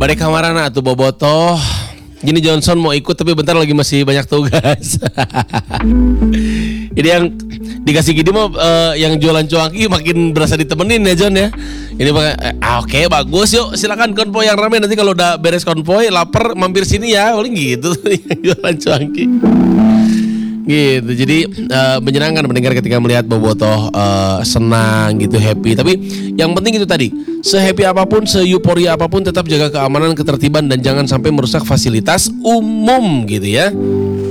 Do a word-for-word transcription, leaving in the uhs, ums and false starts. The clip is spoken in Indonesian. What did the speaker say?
Bade kamarana atuh bobotoh. Gini Johnson mau ikut tapi bentar lagi masih banyak tugas. Jadi yang dikasih gini mau uh, yang jualan cuanki makin berasa ditemenin ya John ya. Ini eh, ah, oke okay, bagus yuk silakan konvoy yang ramai, nanti kalau udah beres konvoy lapar mampir sini ya paling gitu yang jualan cuanki. Gitu. Jadi uh, menyenangkan mendengar ketika melihat bobotoh uh, senang gitu, happy. Tapi yang penting itu tadi, se-happy apapun, se-euforia apapun tetap jaga keamanan, ketertiban dan jangan sampai merusak fasilitas umum gitu ya.